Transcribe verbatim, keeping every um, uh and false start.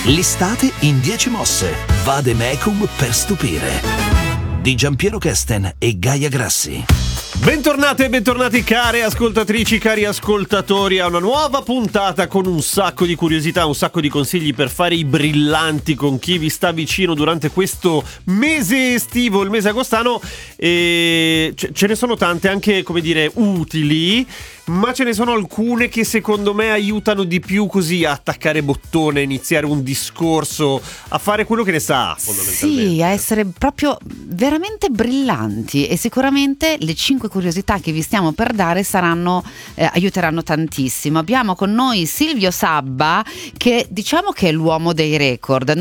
L'estate in dieci mosse. Vademecum per stupire. Di Giampiero Kesten e Gaia Grassi. Bentornate e bentornati care ascoltatrici, cari ascoltatori a una nuova puntata con un sacco di curiosità, un sacco di consigli per fare i brillanti con chi vi sta vicino durante questo mese estivo, il mese agostano, e ce ne sono tante anche, come dire, utili, ma ce ne sono alcune che secondo me aiutano di più così a attaccare bottone, a iniziare un discorso, a fare quello che ne sa fondamentalmente. Sì, a essere proprio veramente brillanti, e sicuramente le cinque curiosità che vi stiamo per dare saranno eh, aiuteranno tantissimo. Abbiamo con noi Silvio Sabba, che diciamo che è l'uomo dei record.